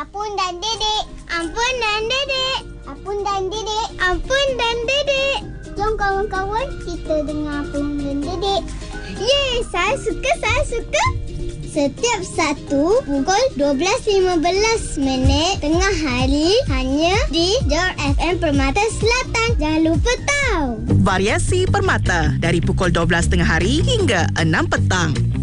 Apun dan Dedek. Ampun dan Dedek. Apun dan Dedek. Ampun dan Dedek. Jom kawan-kawan kita dengar Apun dan Dedek. Yeay, saya suka. Setiap Sabtu pukul 12.15 tengah hari hanya di Johor FM Permata Selatan. Jangan lupa tahu. Variasi Permata dari pukul 12 tengah hari hingga 6 petang.